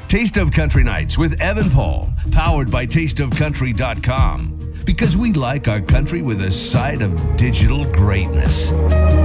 Taste of Country Nights with Evan Paul, powered by tasteofcountry.com. Because we like our country with a side of digital greatness.